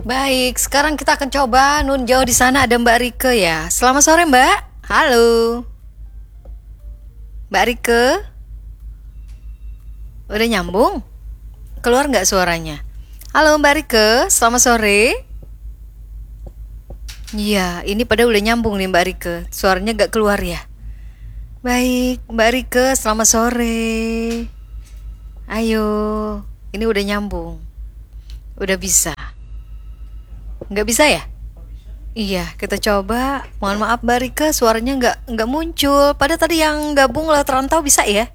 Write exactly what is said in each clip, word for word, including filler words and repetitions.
Baik, sekarang kita akan coba nun jauh di sana ada Mbak Rike ya. Selamat sore Mbak. Halo. Mbak Rike. Udah nyambung? Keluar nggak suaranya? Halo Mbak Rike, selamat sore. Iya, ini pada udah nyambung nih Mbak Rike. Suaranya nggak keluar ya. Baik, Mbak Rike, selamat sore. Ayo, ini udah nyambung. Udah bisa. Nggak bisa ya? Iya, kita coba. Mohon maaf Mbak Rike, suaranya nggak nggak muncul. Padahal tadi yang gabung lewat rantau bisa ya?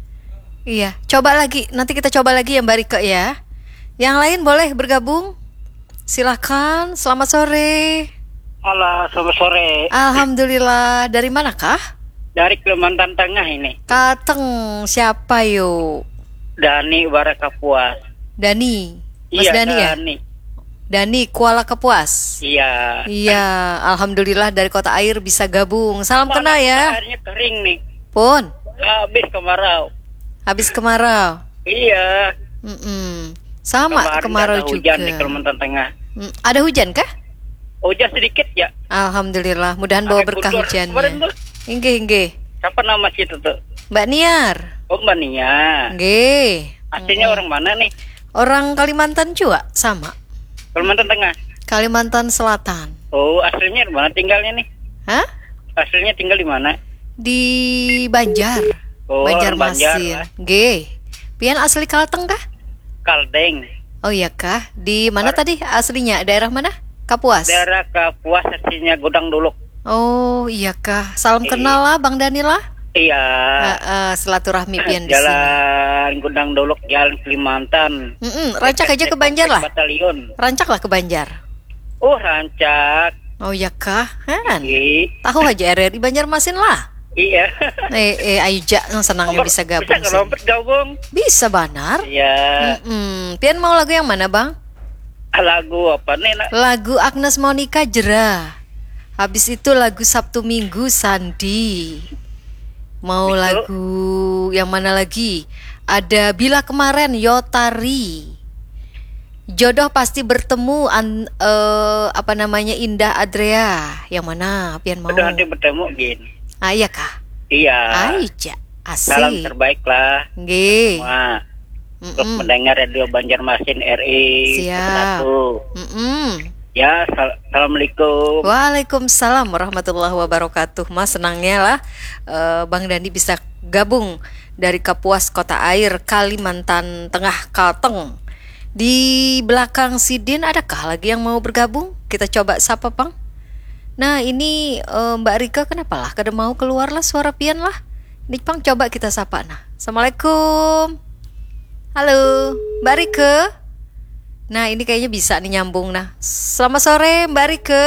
Iya, coba lagi. Nanti kita coba lagi ya Mbak Rike ya. Yang lain boleh bergabung? Silakan. Selamat sore. Halo, selamat sore. Alhamdulillah. Dari manakah? Dari Kalimantan Tengah ini. Kateng. Siapa yuk? Dani Barakapuas. Dani. Mas Iya, Dani ya? Dani. Dani Kuala Kapuas. Iya. Iya, alhamdulillah dari Kota Air bisa gabung. Salam Mana kenal ya. airnya kering nih. Pun, Habis kemarau. habis kemarau. Iya. Mm-mm. Sama Kemarin kemarau ada juga. hujan di Kalimantan Tengah. Mm, Ada hujan kah? Hujan sedikit ya. Alhamdulillah, mudahan bawa Pakai berkah guntur. Kemarin hujannya. tuh, Inggih, inggih. siapa nama situ tuh? Mbak Niar. Oh, Mbak Nia. Inggih. Aslinya orang mana nih? Orang Kalimantan juga sama. Kalimantan Tengah. Kalimantan Selatan. Oh, aslinya di mana tinggalnya nih? Hah? Aslinya tinggal di mana? Di Banjar. Oh, orang Banjar Banjarmasin. lah. Nggih. Pian asli Kalteng kah? Kaldeng. Oh iya kah? Di mana tadi aslinya? Daerah mana? Kapuas. Daerah Kapuas, aslinya Gudang Duluk. Oh iya kah? Salam Iya. kenal lah Bang Danila. Iya. Uh, uh, silaturahmi pian di sini. Jalan Gudang Dolok, Jalan Kalimantan. Mm-mm, rancak aja ke Banjar lah. Batalion. Rancak lah ke Banjar. Oh, rancak. Oh iya kah? Kan? Iya. Tahu aja R R I Banjarmasin lah. Iya. Eh, eh ayo ja, senangnya bisa gabung. Bisa sini. ngelompet gabung. Bisa Banar. Iya. Mm-mm. Pian mau lagu yang mana Bang? Lagu apa nih? Nak? Lagu Agnes Monica Jera. Habis itu lagu Sabtu Minggu Sandi. Mau Itu. lagu yang mana lagi? Ada Bila Kemarin Yotari. Jodoh Pasti Bertemu an, eh, apa namanya Indah Adrea. Yang mana Pian mau? Udah nanti bertemu gin. Ah iya kah? Iya. Aija. Salam Asik. terbaik lah. Nggih. Semua. Untuk Mm-mm. mendengar radio Banjarmasin R I. Siap. Satu. Mm-mm. Ya, sal- assalamualaikum. Waalaikumsalam warahmatullahi wabarakatuh. Mas senangnya lah eh, Bang Dandi bisa gabung dari Kapuas Kota Air Kalimantan Tengah Kalteng. Di belakang Sidin adakah lagi yang mau bergabung? Kita coba sapa Bang. Nah ini eh, Mbak Rika kenapa lah? Kada mau keluar lah suara pian lah. Nih Bang coba kita sapa nah. Assalamualaikum. Halo Mbak Rika. Nah ini kayaknya bisa nih nyambung. Nah selamat sore Mbak Rike.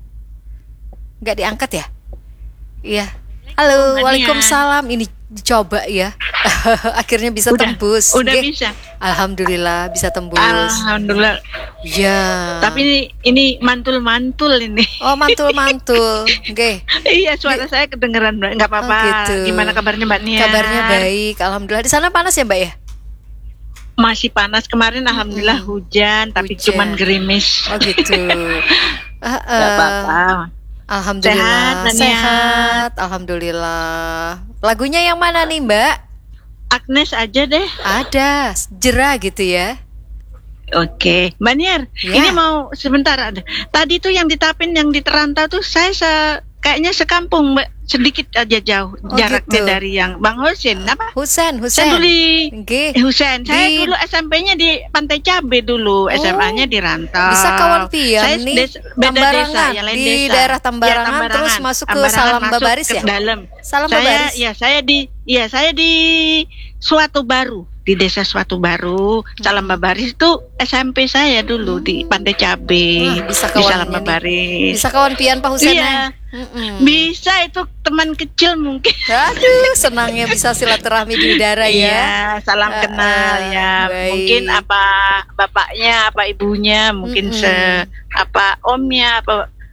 Gak diangkat ya? Iya. Halo Mbak waalaikumsalam. Ini dicoba ya. Akhirnya bisa Udah, tembus. udah Nggih. bisa. Alhamdulillah bisa tembus. Alhamdulillah. Ya. Tapi ini, ini mantul-mantul ini. Oh mantul-mantul. Oke. Iya, suara saya kedengeran, Mbak. Nggak apa-apa. Oh, gitu. Gimana kabarnya Mbak Nia? Kabarnya baik. Alhamdulillah. Di sana panas ya Mbak ya? Masih panas kemarin, alhamdulillah hujan, tapi Hujan. cuman gerimis. Oh gitu. Uh, uh, Nggak apa-apa. Alhamdulillah. Sehat, Nania. Sehat. Alhamdulillah. Lagunya yang mana nih Mbak? Agnes aja deh. Ada Jera gitu ya. Oke, Mbak Niar, Ya. ini mau sebentar ada. Tadi tuh yang ditapin, yang di Terantau tuh saya se- kayaknya sekampung, Mbak. Sedikit aja jauh Oh, jaraknya gitu. dari yang Bang Husin. Apa? Husen, Saya Husen. dulu di Nggih. Eh, Husen. Saya Di- dulu S M P-nya di Pantai Cabe dulu, S M A-nya di Rantau. Bisa kawan pian Saya nih. des- beda Tambarangan. desa, yang lain Di desa. daerah Ya, Tambarangan, terus masuk ke Salam masuk Babaris ke ya? Dalam. Salam saya, Babaris. Ya, saya di ya, saya di Suatu Baru, di desa Suatu Baru. Salam Babaris itu S M P saya dulu di Pantai Cabe. Wah, bisa di kawannya Salam nih. Babaris. Bisa kawan pian Pak Husen. Iya. Mm-mm. Bisa, itu teman kecil mungkin. Aduh, senangnya bisa silaturahmi di udara ya. Iya, salam Ah, kenal ah, ya. baik. Mungkin apa bapaknya, apa ibunya, mungkin Mm-mm. se apa omnya, apa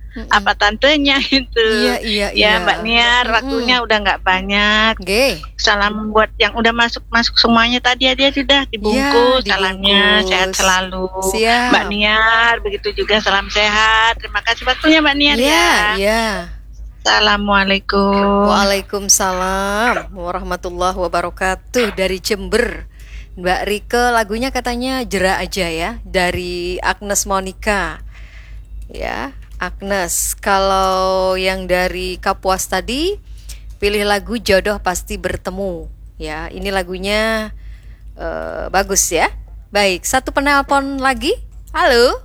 Mm-mm. apa tantenya gitu. Iya, iya, Ya iya. Mbak Niar, Mm-mm. waktunya udah nggak banyak. Nggih. Salam buat yang udah masuk-masuk semuanya tadi dia sudah dibungkus. Ya, Salamnya dibungkus. sehat selalu. Siap. Mbak Niar, begitu juga salam sehat. Terima kasih waktunya Mbak Niar Iya, ya. iya. Assalamualaikum. Waalaikumsalam warahmatullahi wabarakatuh dari Jember. Mbak Rike lagunya katanya Jera aja ya, dari Agnes Monica. Ya, Agnes. Kalau yang dari Kapuas tadi pilih lagu Jodoh Pasti Bertemu. Ya, ini lagunya eh, bagus ya. Baik, satu penelpon lagi. Halo.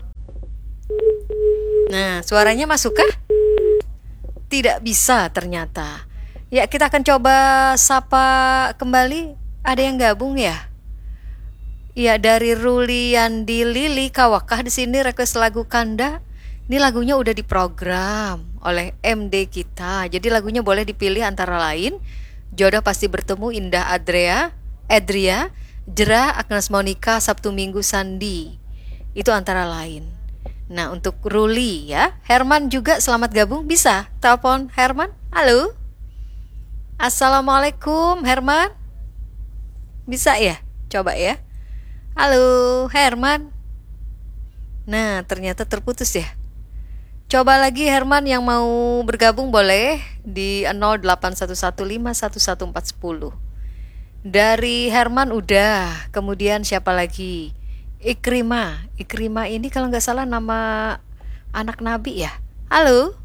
Nah, suaranya masuk kah? Tidak bisa ternyata. Ya, kita akan coba sapa kembali. Ada yang gabung ya? Ya, dari Ruli Yandi Lili Kawakah di sini request lagu Kanda. Ini lagunya udah diprogram oleh M D kita. Jadi lagunya boleh dipilih antara lain Jodoh Pasti Bertemu Indah Adria, Adria, Jera Agnes Monica Sabtu Minggu Sandi. Itu antara lain. Nah, untuk Ruli ya, Herman juga selamat gabung, bisa telepon Herman. Halo. Assalamualaikum Herman. Bisa ya? Coba ya. Halo Herman. Nah, ternyata terputus ya. Coba lagi Herman, yang mau bergabung boleh di nol delapan satu satu lima satu satu empat satu nol. Dari Herman udah. Kemudian siapa lagi? Ikrimah. Ikrimah ini kalau nggak salah nama anak Nabi ya. Halo.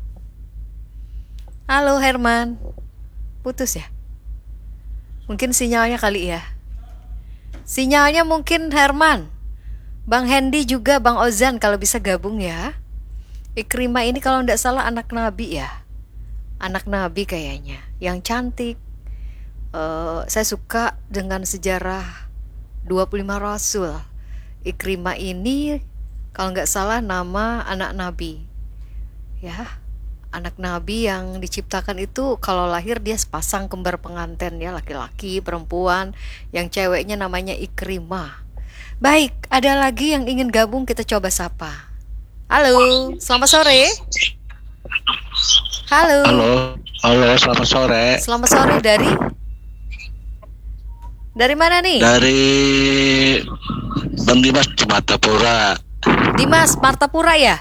Halo Herman. Putus ya? Mungkin sinyalnya kali ya. Sinyalnya mungkin Herman. Bang Hendy juga Bang Ozan kalau bisa gabung ya. Ikrimah ini kalau nggak salah anak Nabi ya. Anak Nabi kayaknya. Yang cantik. Uh, saya suka dengan sejarah dua puluh lima Rasul. Ikrimah ini kalau nggak salah nama anak Nabi. Ya, anak Nabi yang diciptakan itu kalau lahir dia sepasang kembar pengantin ya, laki-laki, perempuan, yang ceweknya namanya Ikrimah. Baik, ada lagi yang ingin gabung, kita coba sapa. Halo, selamat sore. Halo. Halo, halo, selamat sore. Selamat sore dari Dari mana nih? Dari Bang Dimas Cimatapura. Dimas Martapura ya?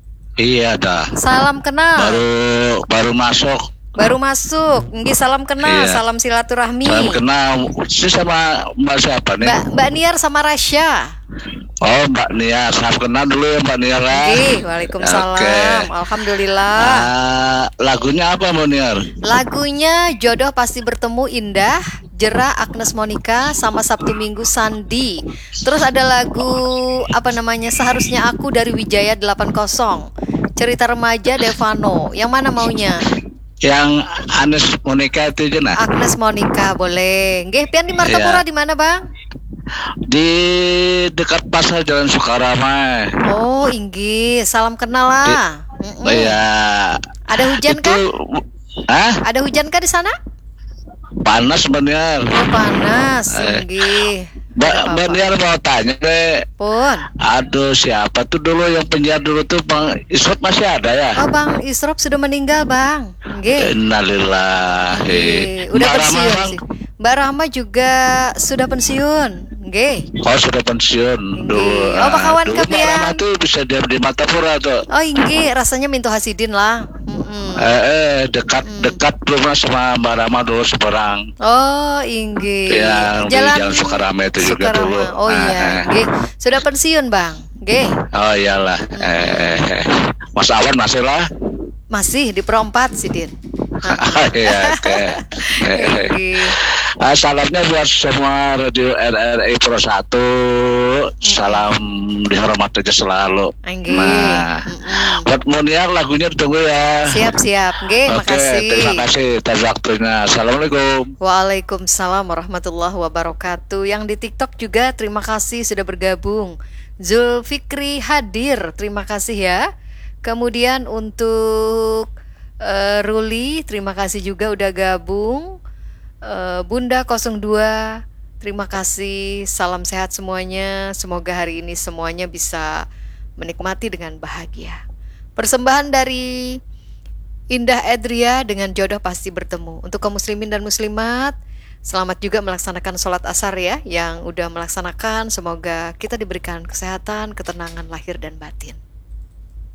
Iya dah. Salam kenal. Baru baru masuk. Baru masuk. Nggih, salam kenal, Iya. salam silaturahmi. Salam kenal. Si sama Mbak siapa nih? Mbak Mbak Niar sama Rasya. Oh, Mbak Nia. Salam kenal dulu ya Mbak Nia. Nggih, waalaikumsalam. Oke. Alhamdulillah. Ah, lagunya apa Mbak Niar? Lagunya Jodoh Pasti Bertemu Indah, Jera Agnes Monica sama Sabtu Minggu Sandi. Terus ada lagu apa namanya, Seharusnya Aku dari Wijaya delapan puluh. Cerita Remaja Devano. Yang mana maunya? Yang Anes Monica itu aja nah. Agnes Monica boleh. Nggih, pian di Martapura Iya. di mana, Bang? Di dekat pasar Jalan Sukarama. Oh, inggih. Salam kenal lah. Mm-mm. Iya. Ada hujan Itu, kah? Hah? Ada hujan kah di sana? Panas bener. Oh, panas. Eh. Inggih. Mbak Nggak Mbak apa-apa. Niar mau tanya deh. Pun. Aduh, siapa tuh dulu yang penyiar dulu tuh Bang Isrop masih ada ya? Oh, Bang Isrop sudah meninggal, Bang. Nggih. Innalillahi. Nggih. Udah Mbak Rama, pensiun Bang? sih. Mbak Rahma juga sudah pensiun. Nggih. Oh, sudah pensiun dulu. Oh, Pak kawan dulu Kak Mbak Bian. Rama tuh bisa diam di Matapura tuh. Oh, inggih, rasanya Minto Hasidin lah. Mm-mm. Eh, eh dekat dekat rumah sama Mbak Rama dulu seberang. Oh, inggih. Yang di Jalan Sukarama itu juga Sukarama. dulu. Oh Ah, iya, ah. nggih. Sudah pensiun, Bang. Nggih. Oh iyalah. Eh, eh, Mas Awan masih lah. Masih di perempat sih, Din. Iya, oke. Nggih. Ah, salamnya buat semua radio R R I Pro satu. Salam dihormat aja selalu. Nggih. Nah, Mm-mm. buat Muniar lagunya ditunggu ya. Siap-siap. Nggih, Oke, makasih. terima kasih atas waktunya. Assalamualaikum. Waalaikumsalam warahmatullahi wabarakatuh. Yang di TikTok juga terima kasih sudah bergabung. Zulfikri hadir, terima kasih ya. Kemudian untuk eh, Ruli, terima kasih juga udah gabung. Eh, Bunda nol dua, terima kasih. Salam sehat semuanya. Semoga hari ini semuanya bisa menikmati dengan bahagia. Persembahan dari Indah Edria dengan Jodoh Pasti Bertemu. Untuk kaum muslimin dan muslimat, selamat juga melaksanakan sholat asar ya. Yang udah melaksanakan, semoga kita diberikan kesehatan, ketenangan lahir dan batin.